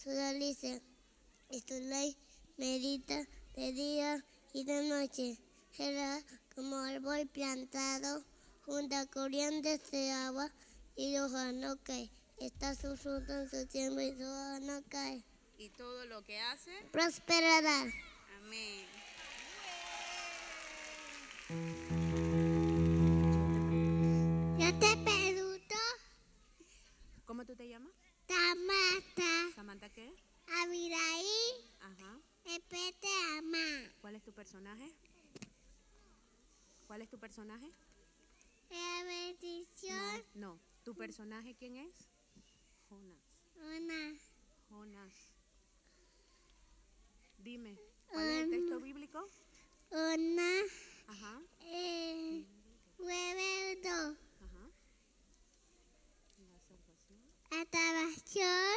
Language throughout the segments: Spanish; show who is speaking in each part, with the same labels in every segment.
Speaker 1: sudaliza, y su ley medita de día y de noche. Será como árbol plantado junto a corrientes de agua y su hoja no cae. Está su fruto en su tiempo y su hoja no cae.
Speaker 2: Y todo lo que hace
Speaker 1: prosperará.
Speaker 2: Amén.
Speaker 1: Yo te pregunto.
Speaker 2: ¿Cómo tú te llamas?
Speaker 1: Samantha.
Speaker 2: ¿Samantha qué?
Speaker 1: Abigail.
Speaker 2: Ajá.
Speaker 1: Espete ama.
Speaker 2: ¿Cuál es tu personaje? ¿Cuál es tu personaje?
Speaker 1: La bendición.
Speaker 2: No. ¿Tu personaje quién es? Jonás. Jonás. Dime, ¿cuál es el texto bíblico? Ajá.
Speaker 1: 9:2.
Speaker 2: Ajá.
Speaker 1: La salvación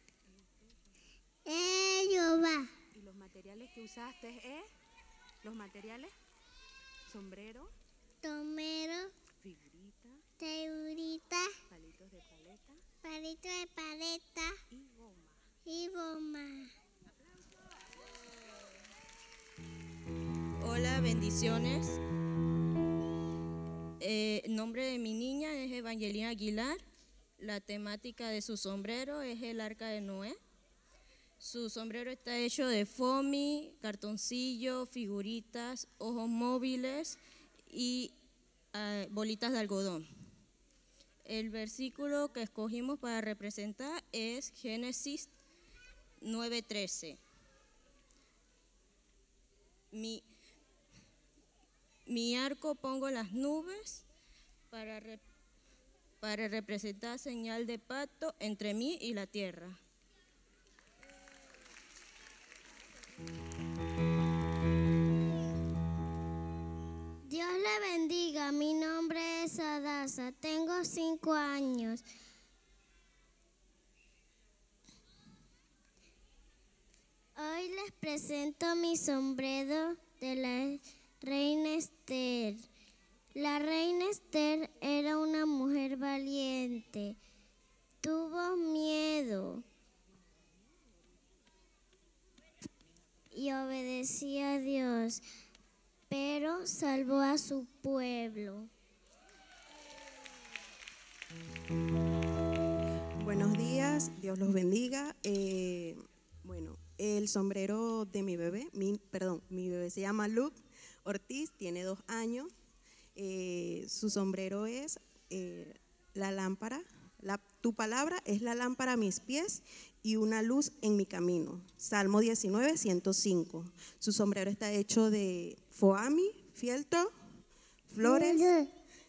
Speaker 1: es Jehová.
Speaker 2: ¿Y los materiales que usaste es? ¿Los materiales? Sombrero.
Speaker 1: Tomero.
Speaker 2: Figurita.
Speaker 1: Figurita.
Speaker 2: Palitos de paleta.
Speaker 1: Palito de paleta.
Speaker 2: Y goma.
Speaker 1: Y goma.
Speaker 3: Hola, bendiciones. El nombre de mi niña es Evangelina Aguilar. La temática de su sombrero es el arca de Noé. Su sombrero está hecho de foamy, cartoncillo, figuritas, ojos móviles y bolitas de algodón. El versículo que escogimos para representar es Génesis 9:13. Mi arco pongo en las nubes para representar señal de pacto entre mí y la tierra.
Speaker 1: Dios le bendiga, mi nombre es Adasa, tengo 5 años. Hoy les presento mi sombrero de la reina Esther. La reina Esther era una mujer valiente, tuvo miedo y obedecía a Dios, pero salvó a su pueblo.
Speaker 4: Buenos días, Dios los bendiga. Bueno, el sombrero de mi bebé, mi bebé se llama Luke Ortiz, tiene 2 años. Su sombrero es la lámpara. Tu palabra es la lámpara a mis pies y una luz en mi camino. Salmo 19, 105. Su sombrero está hecho de foamy, fieltro, flores,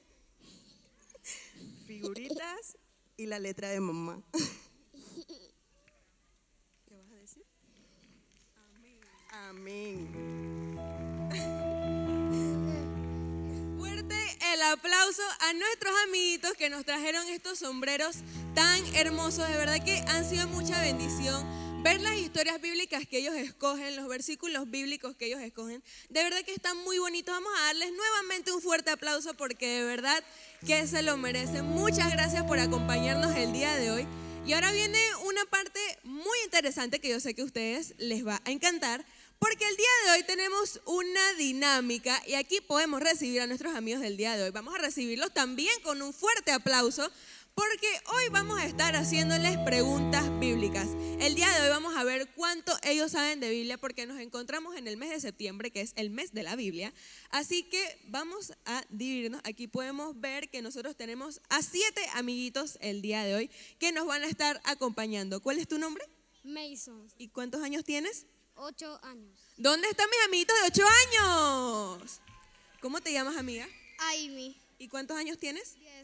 Speaker 4: figuritas y la letra de mamá. ¿Qué vas a decir? Amén.
Speaker 2: Fuerte el aplauso a nuestros amiguitos que nos trajeron estos sombreros tan hermosos. De verdad que han sido mucha bendición ver las historias bíblicas que ellos escogen, los versículos bíblicos que ellos escogen. De verdad que están muy bonitos. Vamos a darles nuevamente un fuerte aplauso porque de verdad que se lo merecen. Muchas gracias por acompañarnos el día de hoy. Y ahora viene una parte muy interesante que yo sé que a ustedes les va a encantar, porque el día de hoy tenemos una dinámica y aquí podemos recibir a nuestros amigos del día de hoy. Vamos a recibirlos también con un fuerte aplauso, porque hoy vamos a estar haciéndoles preguntas bíblicas. El día de hoy vamos a ver cuánto ellos saben de Biblia, porque nos encontramos en el mes de septiembre, que es el mes de la Biblia. Así que vamos a dividirnos. Aquí podemos ver que nosotros tenemos a 7 amiguitos el día de hoy que nos van a estar acompañando. ¿Cuál es tu nombre?
Speaker 5: Mason,
Speaker 2: ¿Y cuántos años tienes?
Speaker 5: 8 años.
Speaker 2: ¿Dónde están mis amiguitos de 8 años? ¿Cómo te llamas, amiga?
Speaker 5: Amy,
Speaker 2: ¿Y cuántos años tienes?
Speaker 5: 10.